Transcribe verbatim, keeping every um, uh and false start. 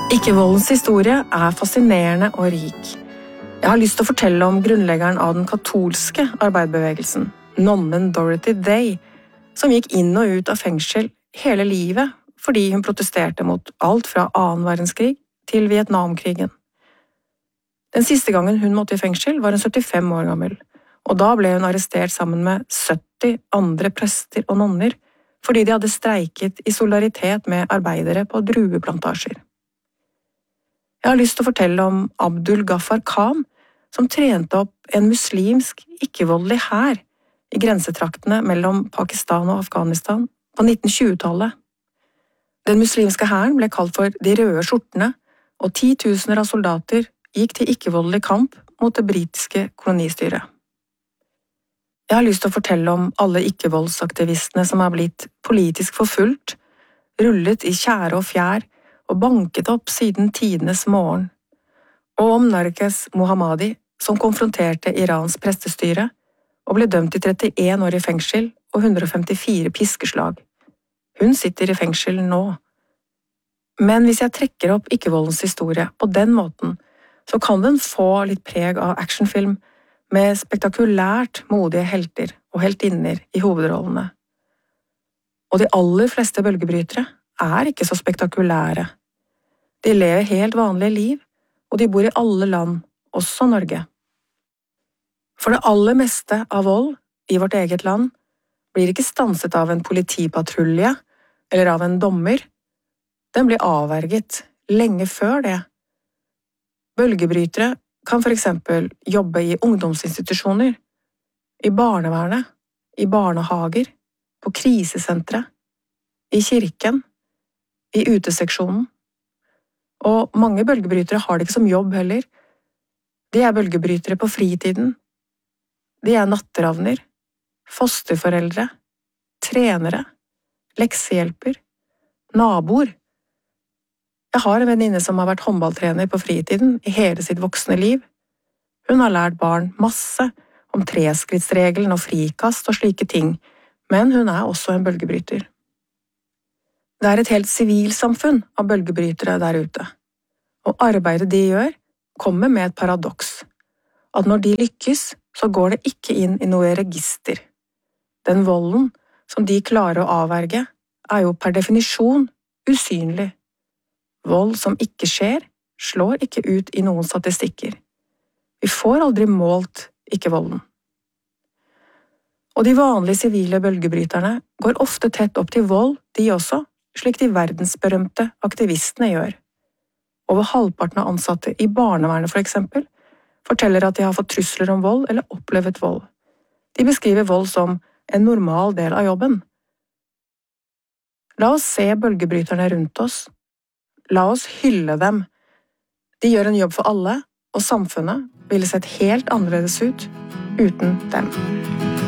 Ikke-voldens historie er fascinerende og rik. Jeg har lyst til å fortelle om grunnleggeren av den katolske arbeiderbevegelsen, nonnen Dorothy Day, som gikk inn og ut av fengsel hele livet fordi hun protesterte mot alt fra annen verdenskrig til Vietnamkrigen. Den siste gangen hun måtte i fengsel var hun syttifem år gammel, og da ble hun arrestert sammen med sytti andre prester og nonner fordi de hadde streiket i solidaritet med arbeidere på drueplantasjer. Jeg har lyst til å fortelle om Abdul Ghaffar Khan, som trente opp en muslimsk, ikke-voldelig hær i grensetraktene mellom Pakistan og Afghanistan på nitten tjue-tallet. Den muslimske hæren ble kalt for de røde skjortene, og titusener av soldater gikk til ikke-voldelig kamp mot det britiske kolonistyret. Jeg har lyst til å fortelle om alle ikke-voldsaktivistene som er blitt politisk forfulgt, rullet i tjære og fjær, og banket opp siden tidenes morgen, og om Narges Mohammadi, som konfronterte Irans prestestyre, og ble dømt til trettien år i fengsel og hundre og femtifire piskeslag. Hun sitter i fengsel nå. Men hvis jeg trekker opp ikke-voldens historie på den måten, så kan den få litt preg av actionfilm med spektakulært modige helter og heltinner i hovedrollene. Og de aller fleste bølgebrytere er ikke så spektakulære. De lever helt vanlige liv, og de bor i alle land, også Norge. For det aller meste av vold i vårt eget land blir ikke stanset av en politipatrulje eller av en dommer. Den blir avverget lenge før det. Bølgebrytere kan for eksempel jobbe i ungdomsinstitusjoner, i barnevernet, i barnehager, på krisesentre, i kirken, i uteseksjonen. Og mange bølgebrytere har det ikke som jobb heller. De er bølgebrytere på fritiden. De er natteravner, fosterforeldre, trenere, leksehjelper, naboer. Jeg har en venninne som har vært håndballtrener på fritiden i hele sitt voksne liv. Hun har lært barn masse om treskrittsregelen og frikast og slike ting, men hun er også en bølgebryter. Det er et helt sivilsamfunn av bølgebrytere der ute, og arbeidet de gjør kommer med et paradoks, at når de lykkes, så går det ikke inn i noe register. Den volden som de klarer å avverge, er jo per definisjon usynlig. Vold som ikke skjer, slår ikke ut i noen statistikker. Vi får aldri målt ikke-volden. Og de vanlige sivile bølgebryterne går ofte tett opp til vold, de også, slik de verdensberømte aktivistene gjør. Over halvparten av ansatte i barnevernet for eksempel, forteller at de har fått trusler om vold eller opplevet vold. De beskriver vold som en normal del av jobben. La oss se bølgebryterne rundt oss. La oss hylle dem. De gjør en jobb for alle, og samfunnet ville sett helt annerledes ut uten dem.